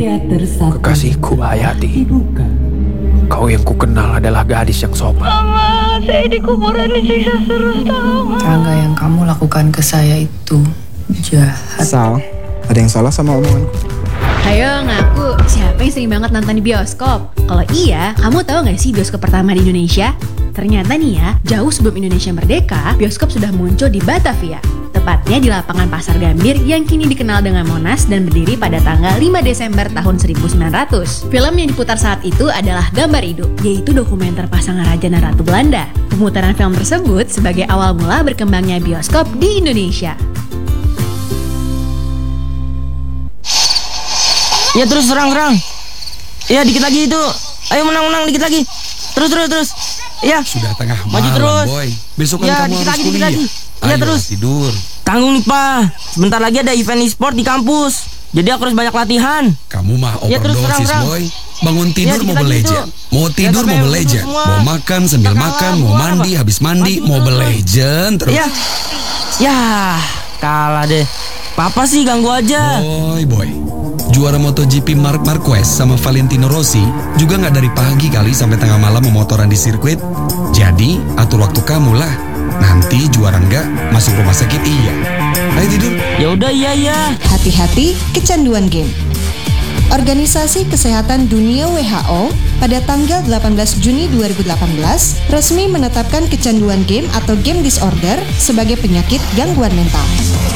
teater satu. Kekasihku Hayati, Dibuka. kau yang kukenal adalah gadis yang sopan. Mama, saya di kuburan disiksa terus, tolong. Rangga, yang kamu lakukan ke saya itu jahat. Sal, ada yang salah sama omonganku? Ayo ngaku, siapa yang sering banget nonton di bioskop? Kalau iya, kamu tahu nggak sih bioskop pertama di Indonesia? Ternyata nih ya, jauh sebelum Indonesia merdeka, bioskop sudah muncul di Batavia. Tepatnya di lapangan Pasar Gambir yang kini dikenal dengan Monas dan berdiri pada tanggal 5 Desember tahun 1900. Film yang diputar saat itu adalah Gambar Hidup, yaitu dokumenter pasangan Raja dan Ratu Belanda. Pemutaran film tersebut sebagai awal mula berkembangnya bioskop di Indonesia. Ya terus serang. Ya dikit lagi itu. Ayo menang dikit lagi. Terus. Ya. Sudah tengah Maju malam, terus. Boy. Besok kan Ya, kamu dikit harus lagi, kuliah. dikit lagi. Ya, Ayo, terus. tidur. Tanggung nih Pa. Sebentar lagi ada event e-sport di kampus. Jadi aku harus banyak latihan. Kamu mah Ya, terus overdosis, serang. Boy. Bangun Ya, tidur dikit Mobile lagi Legend. itu. Mau tidur sampai Mobile lulus Legend. semua. Mau makan sambil Kita makan, kalah, mau gua mandi, apa? habis mandi, Maju Mobile terus. Legend terus. Ya, kalah deh. Papa sih ganggu aja. Boy. Juara MotoGP Marc Marquez sama Valentino Rossi juga nggak dari pagi kali sampai tengah malam memotoran di sirkuit. Jadi, atur waktu kamu lah. Nanti juara nggak, masuk rumah sakit iya. Ayo tidur. Ya udah iya. Hati-hati kecanduan game. Organisasi Kesehatan Dunia WHO pada tanggal 18 Juni 2018 resmi menetapkan kecanduan game atau game disorder sebagai penyakit gangguan mental.